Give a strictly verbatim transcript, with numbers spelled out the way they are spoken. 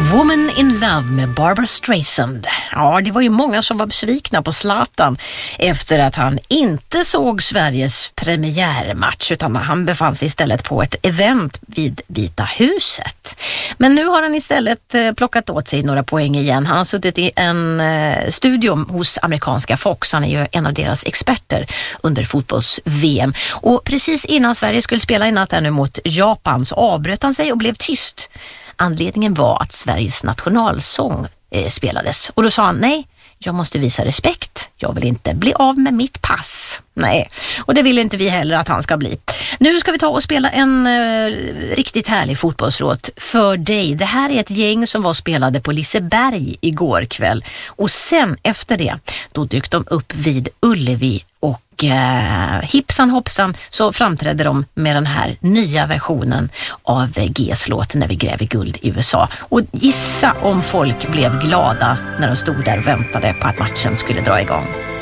Woman in Love med Barbra Streisand. Ja, det var ju många som var besvikna på Zlatan efter att han inte såg Sveriges premiärmatch, utan han befann sig istället på ett event vid Vita huset. Men nu har han istället plockat åt sig några poäng igen. Han har suttit i en studio hos amerikanska Fox. Han är ju en av deras experter under fotbolls-V M. Och precis innan Sverige skulle spela i natt här nu mot Japan så avbröt han sig och blev tyst. Anledningen var att Sveriges nationalsång eh, spelades. Och då sa han, nej, jag måste visa respekt. Jag vill inte bli av med mitt pass. Nej, och det vill inte vi heller att han ska bli. Nu ska vi ta och spela en eh, riktigt härlig fotbollslåt för dig. Det här är ett gäng som var spelade på Liseberg igår kväll. Och sen efter det, då dök de upp vid Ullevi och eh, hipsan hoppsan så framträdde de med den här nya versionen av G's låt När vi gräver guld i U S A. Och gissa om folk blev glada när de stod där och väntade på att matchen skulle dra igång.